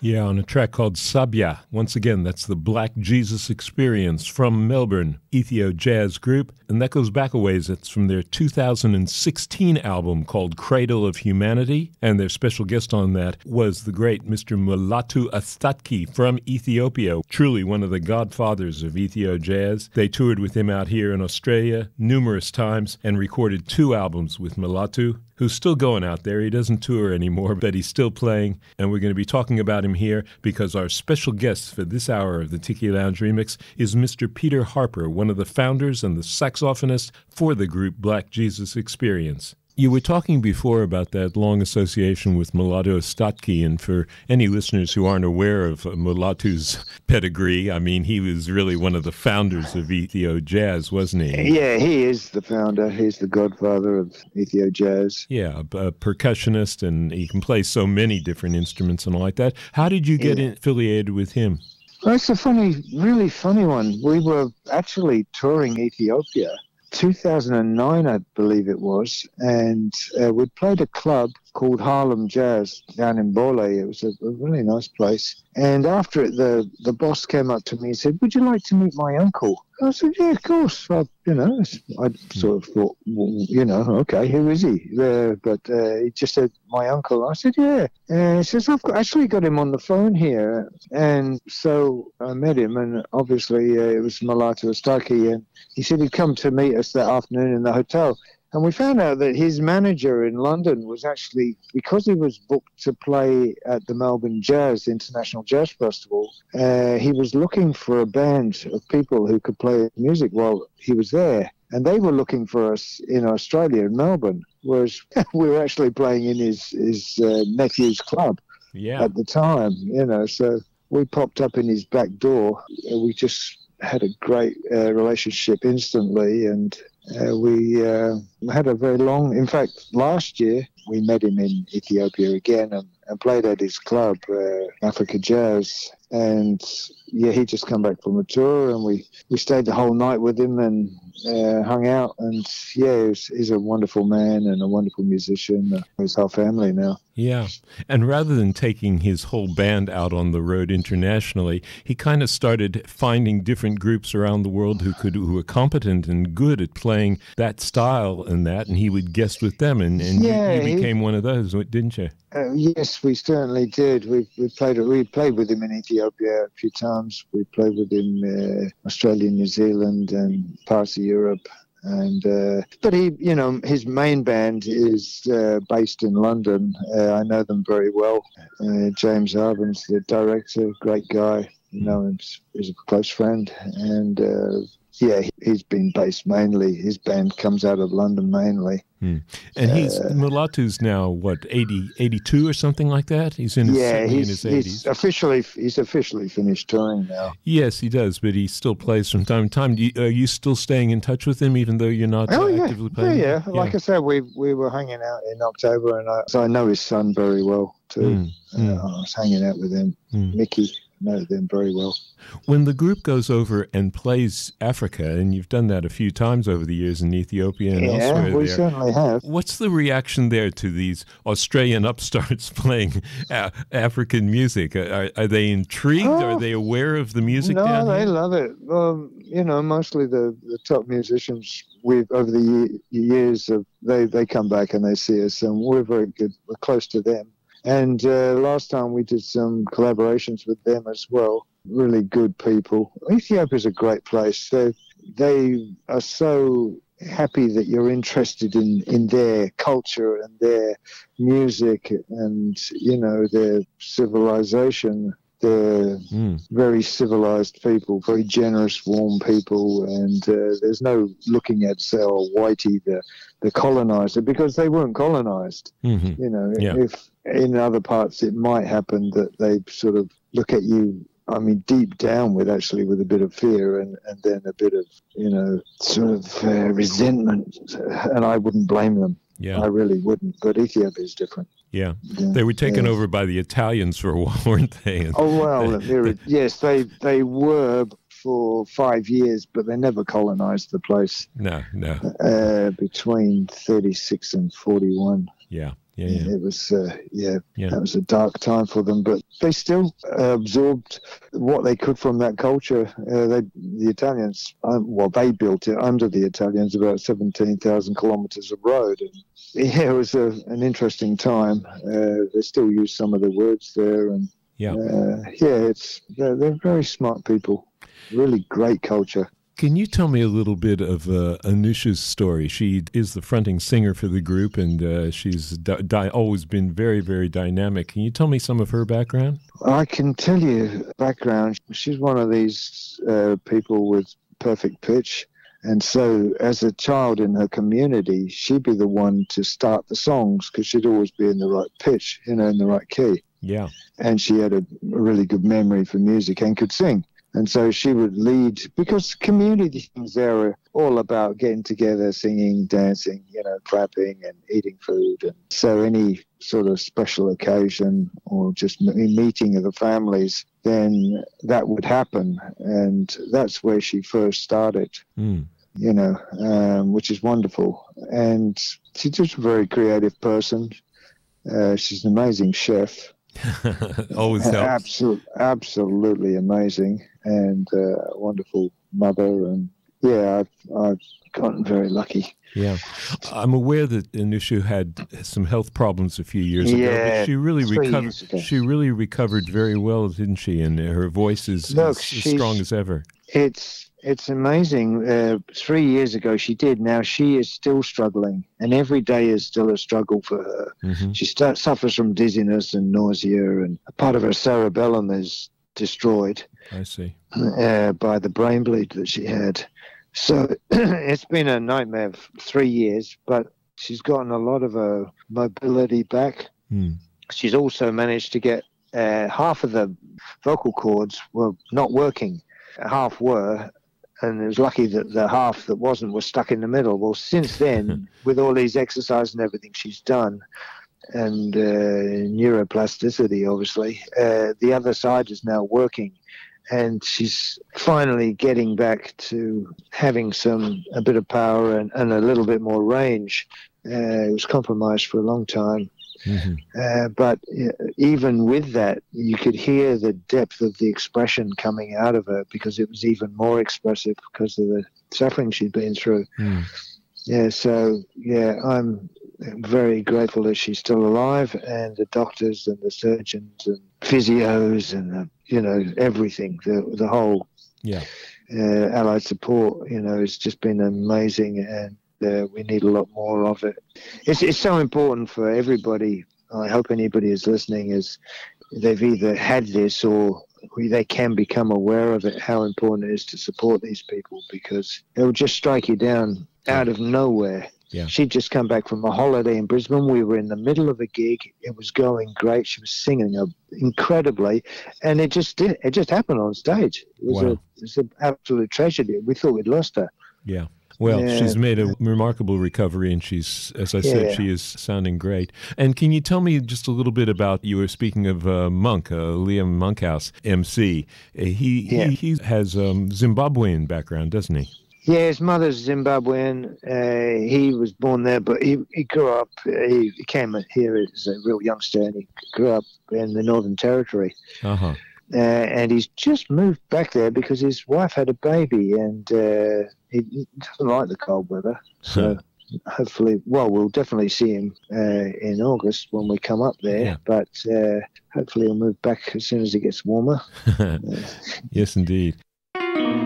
Yeah, on a track called Sabya. Once again, that's the Black Jesus Experience from Melbourne, Ethio Jazz Group. And that goes back a ways. It's from their 2016 album called Cradle of Humanity. And their special guest on that was the great Mr. Mulatu Astatke from Ethiopia, truly one of the godfathers of Ethio Jazz. They toured with him out here in Australia numerous times and recorded 2 albums with Mulatu, who's still going out there. He doesn't tour anymore, but he's still playing. And we're going to be talking about him here because our special guest for this hour of the Tiki Lounge Remix is Mr. Peter Harper, one of the founders and the saxophonist for the group Black Jesus Experience. You were talking before about that long association with Mulatu Astatke, and for any listeners who aren't aware of Mulatu's pedigree, I mean, he was really one of the founders of Ethio Jazz, wasn't he? Yeah, he is the founder. He's the godfather of Ethio Jazz. Yeah, a percussionist, and he can play so many different instruments and all like that. How did you get affiliated with him? Well, it's a really funny one. We were actually touring Ethiopia 2009, I believe it was, and we played a club called Harlem Jazz down in Bole. It was a really nice place. And after it, the boss came up to me and said, "Would you like to meet my uncle?" I said, "Yeah, of course." Well, I sort of thought, well, okay, who is he? But he just said, "My uncle." I said, "Yeah." And he says, "I've actually got him on the phone here." And so I met him, and obviously it was Mulatu Astatke, and he said he'd come to meet us that afternoon in the hotel. And we found out that his manager in London was actually, because he was booked to play at the Melbourne Jazz, International Jazz Festival, he was looking for a band of people who could play music while he was there. And they were looking for us in Australia, in Melbourne, whereas we were actually playing in his nephew's club at the time, So we popped up in his back door. We just had a great relationship instantly, and we had a very long, in fact, last year we met him in Ethiopia again and played at his club, Africa Jazz. And he just come back from a tour, and we stayed the whole night with him and hung out. And he's a wonderful man and a wonderful musician. He's our family now. Yeah. And rather than taking his whole band out on the road internationally, he kind of started finding different groups around the world who were competent and good at playing that style and he would guest with them. And you became one of those, didn't you? Yes, we certainly did. We played with him in Ethiopia a few times. We played with him Australia, New Zealand, and parts of Europe. And but he, his main band is based in London. I know them very well. James Arben's the director, great guy. He's a close friend, and he's been based mainly. His band comes out of London mainly. And Mulatu's now, 82 or something like that? He's in his 80s. He's officially finished touring now. Yes, he does, but he still plays from time to time. Are you still staying in touch with him, even though you're not actively playing? Yeah. Like I said, we were hanging out in October, and so I know his son very well, too. I was hanging out with him, Mickey. Know them very well. When the group goes over and plays Africa, and you've done that a few times over the years in Ethiopia and elsewhere, we certainly have. What's the reaction there to these Australian upstarts playing African music? Are they intrigued? Are they aware of the music down here? No, they love it. Mostly the top musicians over the years, they come back and they see us, and we're very good. We're close to them. And last time we did some collaborations with them as well. Really good people. Ethiopia's a great place. They are so happy that you're interested in their culture and their music and, their civilization. They're very civilized people, very generous, warm people, and there's no looking at, say, Whitey, the colonizer, because they weren't colonized. If in other parts it might happen that they sort of look at you, deep down with a bit of fear and then a bit of, resentment, and I wouldn't blame them. Yeah. I really wouldn't, but Ethiopia is different. Yeah. They were taken over by the Italians for a while, weren't they? Yes, they were for 5 years, but they never colonized the place. No. Between 36 and 41. Yeah. Yeah, yeah. It was, Yeah. that was a dark time for them, but they still absorbed what they could from that culture. The Italians, they built it under the Italians, about 17,000 kilometers of road. And, yeah, it was an interesting time. They still use some of the words there, and Yeah. they're very smart people. Really great culture. Can you tell me a little bit of Anusha's story? She is the fronting singer for the group, and she's always been very, very dynamic. Can you tell me some of her background? I can tell you background. She's one of these people with perfect pitch. And so as a child in her community, she'd be the one to start the songs because she'd always be in the right pitch, in the right key. Yeah. And she had a really good memory for music and could sing. And so she would lead, because community things there are all about getting together, singing, dancing, clapping and eating food. And so any sort of special occasion or just meeting of the families, then that would happen. And that's where she first started, which is wonderful. And she's just a very creative person. She's an amazing chef. Always helps. Absolutely amazing, and a wonderful mother, and I've gotten very lucky. Yeah, I'm aware that Anusha had some health problems a few years ago, but she really recovered. She really recovered very well, didn't she? And her voice is as strong as ever. It's amazing. 3 years ago she did. Now she is still struggling, and every day is still a struggle for her. Mm-hmm. She suffers from dizziness and nausea, and a part of her cerebellum is destroyed. I see. By the brain bleed that she had. So it's been a nightmare for 3 years, but she's gotten a lot of her mobility back. Mm. She's also managed to get half of the vocal cords were not working. Half were, and it was lucky that the half that wasn't was stuck in the middle. Well, since then, with all these exercises and everything she's done, and neuroplasticity, obviously, the other side is now working, and she's finally getting back to having a bit of power and a little bit more range. It was compromised for a long time. Mm-hmm. But even with that, you could hear the depth of the expression coming out of her, because it was even more expressive because of the suffering she'd been through. Mm. I'm very grateful that she's still alive, and the doctors and the surgeons and physios and everything, the whole allied support, it's just been amazing, and we need a lot more of it. It's so important for everybody. I hope anybody is listening is they've either had this or they can become aware of it, how important it is to support these people, because it will just strike you down out of nowhere. Yeah. She'd just come back from a holiday in Brisbane. We were in the middle of a gig. It was going great. She was singing incredibly, and it just happened on stage. It was an absolute tragedy. We thought we'd lost her. Yeah. Well, she's made a remarkable recovery, and she's, as I said, she is sounding great. And can you tell me just a little bit about, you were speaking of Monk, Liam Monkhouse, MC. He has Zimbabwean background, doesn't he? Yeah, his mother's Zimbabwean. He was born there, but he grew up, he came here as a real youngster, and he grew up in the Northern Territory. Uh-huh. And he's just moved back there because his wife had a baby, and he doesn't like the cold weather. So hopefully, we'll definitely see him in August when we come up there. Yeah. But hopefully he'll move back as soon as it gets warmer. Yes, indeed.